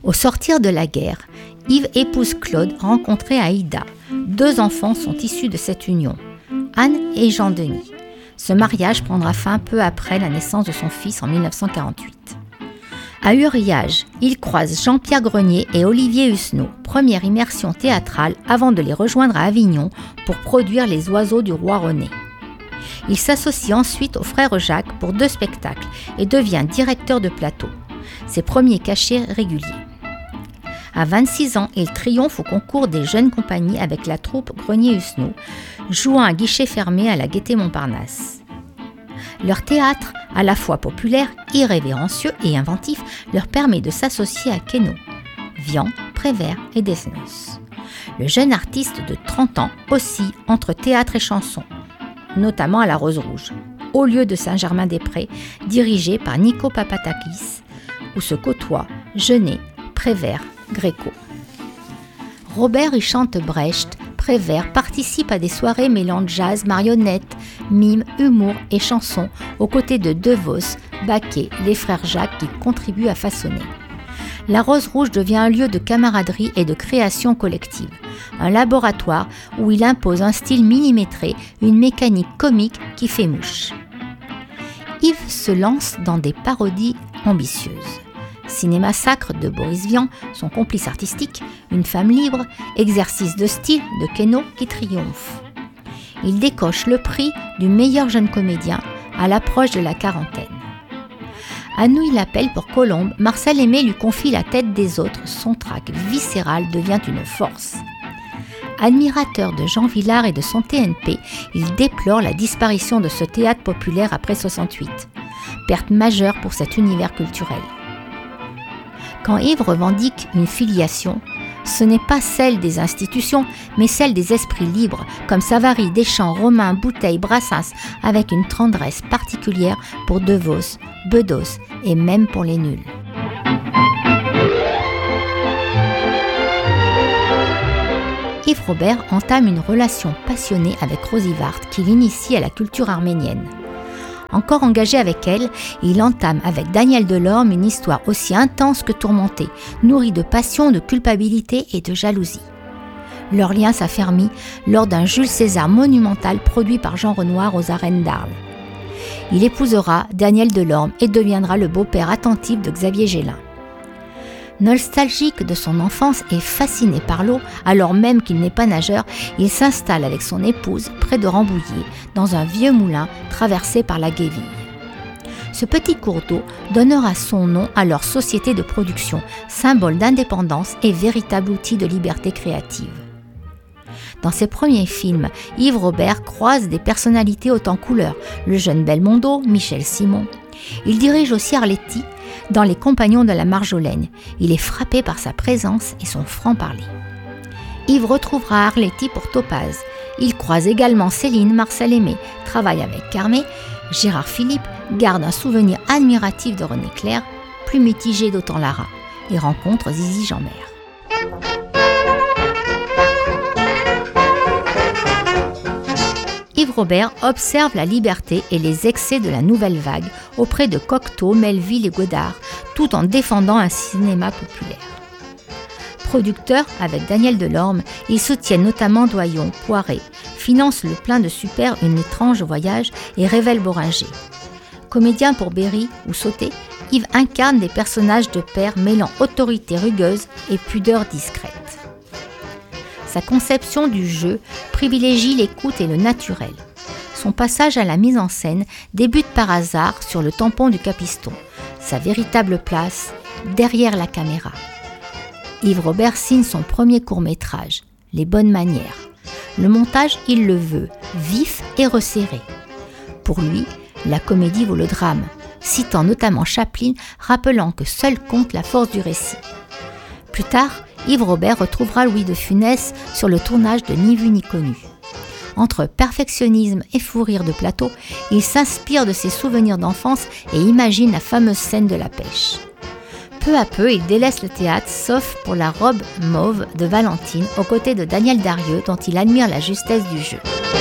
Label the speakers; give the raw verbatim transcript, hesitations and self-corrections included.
Speaker 1: Au sortir de la guerre, Yves épouse Claude, rencontré à Ida. Deux enfants sont issus de cette union, Anne et Jean-Denis. Ce mariage prendra fin peu après la naissance de son fils en mille neuf cent quarante-huit. À Uriage, il croise Jean-Pierre Grenier et Olivier Husneau, première immersion théâtrale avant de les rejoindre à Avignon pour produire Les Oiseaux du Roi René. Il s'associe ensuite aux frères Jacques pour deux spectacles et devient directeur de plateau, ses premiers cachets réguliers. À vingt-six ans, il triomphe au concours des jeunes compagnies avec la troupe Grenier-Husneau, jouant à guichet fermé à la Gaîté Montparnasse. Leur théâtre, à la fois populaire, irrévérencieux et inventif, leur permet de s'associer à Queneau, Vian, Prévert et Desnos. Le jeune artiste de trente ans oscille entre théâtre et chanson, notamment à la Rose Rouge, au lieu de Saint-Germain-des-Prés, dirigé par Nico Papatakis, où se côtoient Genet, Prévert, Gréco. Robert y chante Brecht. Prévert participe à des soirées mêlant jazz, marionnettes, mime, humour et chansons aux côtés de DeVos, Baquet, les frères Jacques qui contribuent à façonner. La Rose Rouge devient un lieu de camaraderie et de création collective, un laboratoire où il impose un style millimétré, une mécanique comique qui fait mouche. Yves se lance dans des parodies ambitieuses. Cinéma Sacre de Boris Vian, son complice artistique, Une femme libre, exercice de style de Queneau qui triomphe. Il décoche le prix du meilleur jeune comédien à l'approche de la quarantaine. À Nouilles l'appel pour Colombe, Marcel Aimé lui confie La tête des autres, son trac viscéral devient une force. Admirateur de Jean Vilar et de son T N P, il déplore la disparition de ce théâtre populaire après soixante-huit. Perte majeure pour cet univers culturel. Quand Yves revendique une filiation, ce n'est pas celle des institutions, mais celle des esprits libres, comme Savary, Deschamps, Romain, Bouteille, Brassens, avec une tendresse particulière pour DeVos, Bedos et même pour les nuls. Yves Robert entame une relation passionnée avec Rosie Vart qui l'initie à la culture arménienne. Encore engagé avec elle, il entame avec Daniel Delorme une histoire aussi intense que tourmentée, nourrie de passion, de culpabilité et de jalousie. Leur lien s'affermit lors d'un Jules César monumental produit par Jean Renoir aux arènes d'Arles. Il épousera Daniel Delorme et deviendra le beau-père attentif de Xavier Gélin. Nostalgique de son enfance et fasciné par l'eau, alors même qu'il n'est pas nageur, il s'installe avec son épouse près de Rambouillet, dans un vieux moulin traversé par la Guéville. Ce petit cours d'eau donnera son nom à leur société de production, symbole d'indépendance et véritable outil de liberté créative. Dans ses premiers films, Yves Robert croise des personnalités hautes en couleur, le jeune Belmondo, Michel Simon. Il dirige aussi Arletty dans Les Compagnons de la Marjolaine. Il est frappé par sa présence et son franc-parler. Yves retrouvera Arletty pour Topaz. Il croise également Céline, Marcel Aimé, travaille avec Carmé, Gérard Philippe, garde un souvenir admiratif de René Clair, plus mitigé d'Autant Lara, et rencontre Zizi Jeanmaire. Yves Robert observe la liberté et les excès de la nouvelle vague auprès de Cocteau, Melville et Godard, tout en défendant un cinéma populaire. Producteur avec Daniel Delorme, il soutient notamment Doyon, Poiret, finance le plein de Super, Un étrange voyage et révèle Boringer. Comédien pour Berry ou Sauté, Yves incarne des personnages de père mêlant autorité rugueuse et pudeur discrète. Sa conception du jeu privilégie l'écoute et le naturel. Son passage à la mise en scène débute par hasard sur le tampon du Capiston, sa véritable place derrière la caméra. Yves Robert signe son premier court-métrage, Les bonnes manières. Le montage, il le veut, vif et resserré. Pour lui, la comédie vaut le drame, citant notamment Chaplin, rappelant que seul compte la force du récit. Plus tard, Yves Robert retrouvera Louis de Funès sur le tournage de Ni vu ni connu. Entre perfectionnisme et fou rire de plateau, il s'inspire de ses souvenirs d'enfance et imagine la fameuse scène de la pêche. Peu à peu, il délaisse le théâtre, sauf pour La robe mauve de Valentine, aux côtés de Daniel Darieux, dont il admire la justesse du jeu.